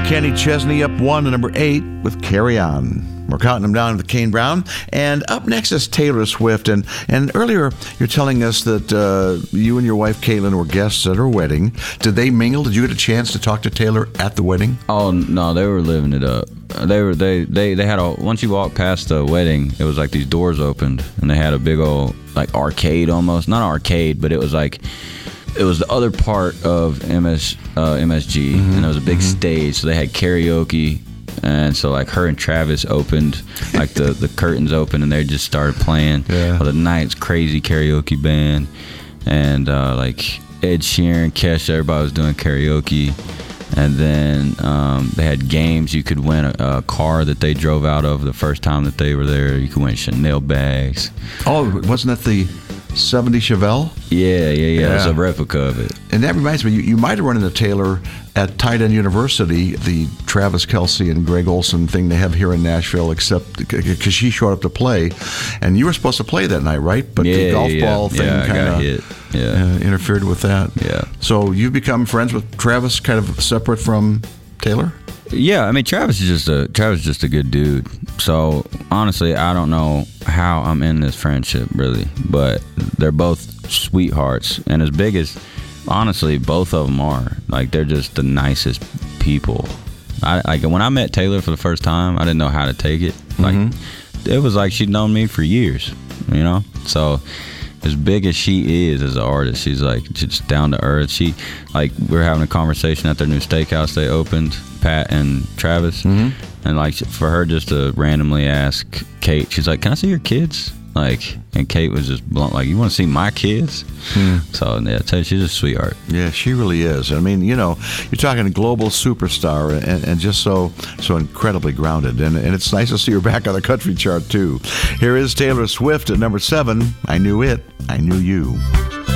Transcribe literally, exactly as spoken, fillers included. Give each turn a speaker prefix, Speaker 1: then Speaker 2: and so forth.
Speaker 1: Kenny Chesney up one to number eight with Carry On. We're counting them down with Kane Brown. And up next is Taylor Swift. And and earlier, you're telling us that uh, you and your wife, Caitlin, were guests at her wedding. Did they mingle? Did you get a chance to talk to Taylor at the wedding?
Speaker 2: Oh, no, they were living it up. They were they, they, they had a, once you walk past the wedding, it was like these doors opened, and they had a big old, like, arcade almost. Not an arcade, but it was like, it was the other part of M S, uh, M S G, mm-hmm. and it was a big mm-hmm. stage, so they had karaoke. And so, like, her and Travis opened, like, the, the curtains opened, and they just started playing. Yeah. Well, the night's crazy karaoke band. And, uh, like, Ed Sheeran, Kesha, everybody was doing karaoke. And then um, they had games. You could win a, a car that they drove out of the first time that they were there. You could win Chanel bags.
Speaker 1: Oh, wasn't that the seventy Chevelle?
Speaker 2: Yeah, yeah, yeah, yeah. It's a replica of it.
Speaker 1: And that reminds me, you, you might have run into Taylor at Tight End University, the Travis Kelce and Greg Olson thing they have here in Nashville, except because she showed up to play. And you were supposed to play that night, right? But
Speaker 2: yeah,
Speaker 1: the golf
Speaker 2: yeah,
Speaker 1: ball
Speaker 2: yeah.
Speaker 1: thing
Speaker 2: yeah,
Speaker 1: kind of
Speaker 2: yeah.
Speaker 1: uh, interfered with that.
Speaker 2: Yeah.
Speaker 1: So you become friends with Travis, kind of separate from Taylor?
Speaker 2: Yeah, I mean, Travis is just a Travis is just a good dude. So honestly, I don't know how I'm in this friendship really, but they're both sweethearts, and as big as honestly both of them are, like, they're just the nicest people. I like when I met Taylor for the first time, I didn't know how to take it. Like mm-hmm. it was like she'd known me for years, you know. So as big as she is as an artist, she's like just down to earth. She like we were having a conversation at their new steakhouse they opened, Pat and Travis, mm-hmm. and like for her just to randomly ask Kate, she's like, "Can I see your kids?" Like, and Kate was just blunt, like, "You want to see my kids?" Hmm. So yeah, I tell you, she's a sweetheart.
Speaker 1: Yeah, she really is. I mean, you know, you're talking a global superstar, and, and just so so incredibly grounded. And and it's nice to see her back on the country chart too. Here is Taylor Swift at number seven. I Knew It, I Knew You.